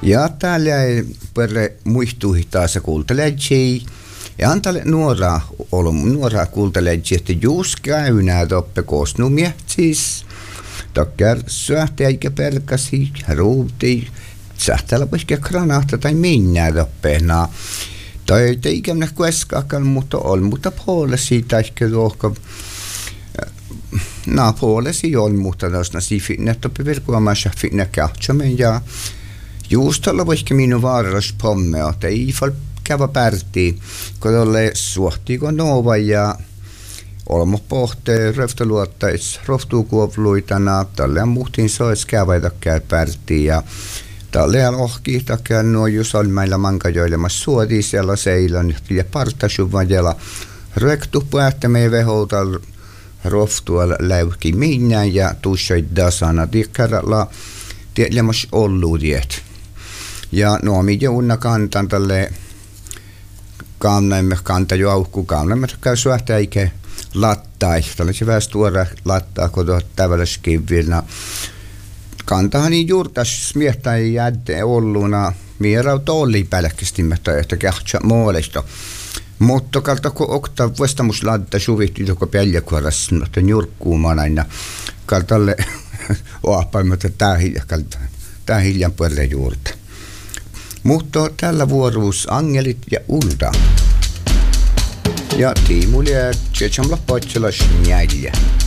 Ja täällä ei perre muistuhi taas kuultelejii. Ja antale nuora kuultelejii, että juus käynää toppe koosnumia. Siis takkar syöhtä eikä pelkäsi ruuti. Sähtäällä vaikka granahta tai minä toppeenaa. Tai teikämnä kueskaakaan, mutta on, mutta puolesi tai ehkä tuohko. Puolesi on, mutta tuossa sifinne toppi virkuamassa finne kähtsämen ja juustalla vaikka minun vaarallis pommea, että ei fall kävä pärtii, kun tolle suhtiiko nova ja olmo pohte röfteluottais roftuukuovluitana, tälle muhtiin sois käväitäkään pärtii ja tälle lohkiitakään nuo jos on meillä mankajoilemassa suotii siellä seilon ja partasuvanjalla rektu päättämään vehoutalla roftualla läyki minä ja tussoi dasana tikkaralla tiedämässä olluudiet. Ja nuo mitä unna kantan tälle kaamnaimme kanta jo aukku kaamnaimme käy suhta eikä lattai. Tällaisia vähän tuoda lattaa kotoa tavalla skivillä. Kantahan niin juurtas miettää jäädde olluna mieraut oli pälkkistimättä että kähtsä muolesta. Mutta kalta kun okta vastamus latta suvittiin joko peljakuorassa, mutta njurkkuumaan aina kaltalle oapaimatta tää hiljan puolelle juurta. Mutta tällä vuorossa Angelit ja Ulda. Ja Tiimulia Tsetsamla Potselas 4.